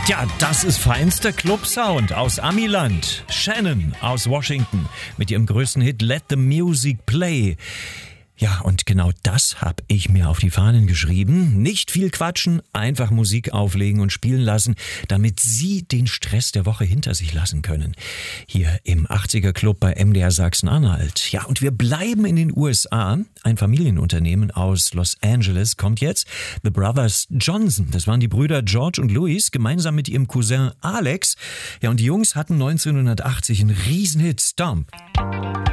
Tja, das ist feinster Club-Sound aus Amiland. Shannon aus Washington mit ihrem größten Hit Let the Music Play. Ja, und genau das habe ich mir auf die Fahnen geschrieben. Nicht viel quatschen, einfach Musik auflegen und spielen lassen, damit Sie den Stress der Woche hinter sich lassen können. Hier im 80er Club bei MDR Sachsen-Anhalt. Ja, und wir bleiben in den USA. Ein Familienunternehmen aus Los Angeles kommt jetzt. The Brothers Johnson, das waren die Brüder George und Louis, gemeinsam mit ihrem Cousin Alex. Ja, und die Jungs hatten 1980 einen Riesenhit, Stomp.